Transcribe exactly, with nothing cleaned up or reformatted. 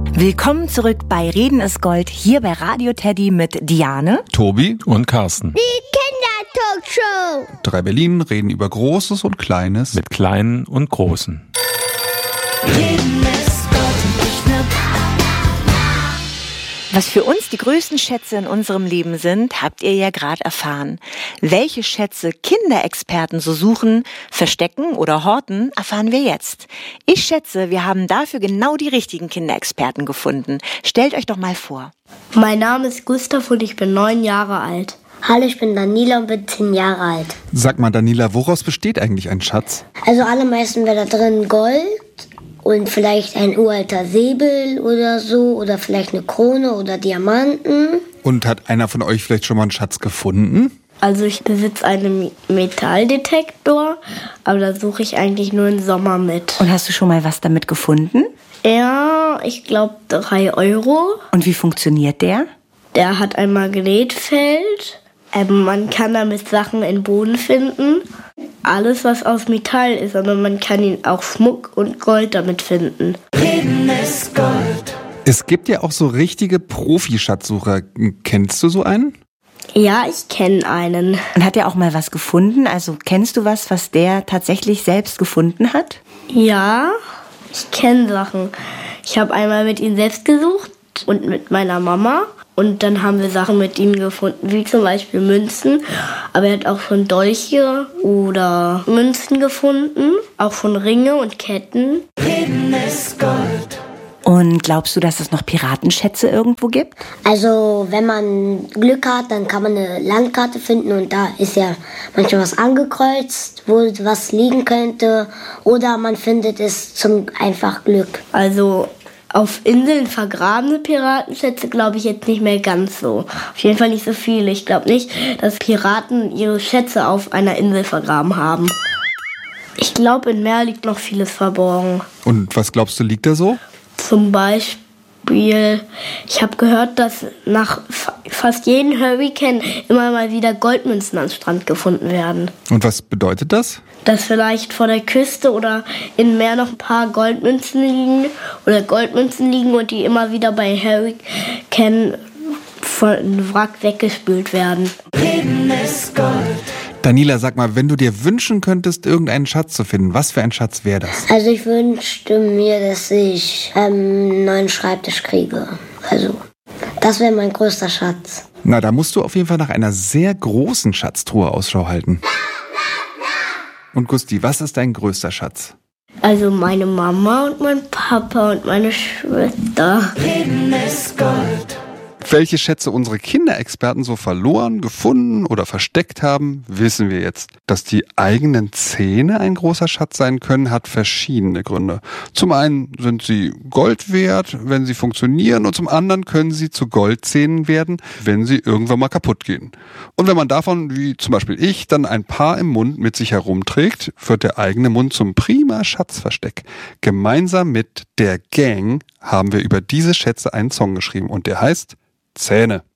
Willkommen zurück bei Reden ist Gold, hier bei Radio Teddy mit Diane, Tobi und Carsten. Die Kindertalkshow. Drei Berlin reden über Großes und Kleines. Mit Kleinen und Großen. Reden ist Gold und nicht nur Was für uns die größten Schätze in unserem Leben sind, habt ihr ja gerade erfahren. Welche Schätze Kinderexperten so suchen, verstecken oder horten, erfahren wir jetzt. Ich schätze, wir haben dafür genau die richtigen Kinderexperten gefunden. Stellt euch doch mal vor. Mein Name ist Gustav und ich bin neun Jahre alt. Hallo, ich bin Daniela und bin zehn Jahre alt. Sag mal, Daniela, woraus besteht eigentlich ein Schatz? Also allermeisten wäre da drin Gold und vielleicht ein uralter Säbel oder so oder vielleicht eine Krone oder Diamanten. Und hat einer von euch vielleicht schon mal einen Schatz gefunden? Also ich besitze einen Metalldetektor, aber da suche ich eigentlich nur im Sommer mit. Und hast du schon mal was damit gefunden? Ja, ich glaube drei Euro. Und wie funktioniert der? Der hat ein Magnetfeld. Ähm, man kann damit Sachen im Boden finden. Alles, was aus Metall ist, aber man kann ihn auch Schmuck und Gold damit finden. Reden ist Gold. Es gibt ja auch so richtige Profi-Schatzsucher. Kennst du so einen? Ja, ich kenne einen. Und hat er auch mal was gefunden? Also kennst du was, was der tatsächlich selbst gefunden hat? Ja, ich kenne Sachen. Ich habe einmal mit ihm selbst gesucht und mit meiner Mama. Und dann haben wir Sachen mit ihm gefunden, wie zum Beispiel Münzen. Aber er hat auch schon Dolche oder Münzen gefunden. Auch schon Ringe und Ketten. Reden ist Gold. Und glaubst du, dass es noch Piratenschätze irgendwo gibt? Also wenn man Glück hat, dann kann man eine Landkarte finden und da ist ja manchmal was angekreuzt, wo was liegen könnte. Oder man findet es zum einfach Glück. Also auf Inseln vergrabene Piratenschätze glaube ich jetzt nicht mehr ganz so. Auf jeden Fall nicht so viele. Ich glaube nicht, dass Piraten ihre Schätze auf einer Insel vergraben haben. Ich glaube, im Meer liegt noch vieles verborgen. Und was glaubst du, liegt da so? Zum Beispiel, ich habe gehört, dass nach fa- fast jedem Hurricane immer mal wieder Goldmünzen am Strand gefunden werden. Und was bedeutet das? Dass vielleicht vor der Küste oder im Meer noch ein paar Goldmünzen liegen oder Goldmünzen liegen und die immer wieder bei Hurricane von Wrack weggespült werden. Reden ist Gold. Daniela, sag mal, wenn du dir wünschen könntest, irgendeinen Schatz zu finden, was für ein Schatz wäre das? Also ich wünschte mir, dass ich ähm, einen neuen Schreibtisch kriege. Also das wäre mein größter Schatz. Na, da musst du auf jeden Fall nach einer sehr großen Schatztruhe Ausschau halten. Und Gusti, was ist dein größter Schatz? Also meine Mama und mein Papa und meine Schwester. Reden ist Gold. Welche Schätze unsere Kinderexperten so verloren, gefunden oder versteckt haben, wissen wir jetzt. Dass die eigenen Zähne ein großer Schatz sein können, hat verschiedene Gründe. Zum einen sind sie Gold wert, wenn sie funktionieren, und zum anderen können sie zu Goldzähnen werden, wenn sie irgendwann mal kaputt gehen. Und wenn man davon, wie zum Beispiel ich, dann ein paar im Mund mit sich herumträgt, wird der eigene Mund zum prima Schatzversteck. Gemeinsam mit der Gang haben wir über diese Schätze einen Song geschrieben und der heißt Zähne.